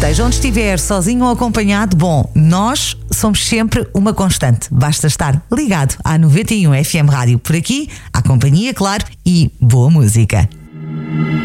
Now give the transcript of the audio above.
esteja onde estiver, sozinho ou acompanhado, bom, nós somos sempre uma constante. Basta estar ligado à 91 FM Rádio. Por aqui, à companhia, claro, e boa música.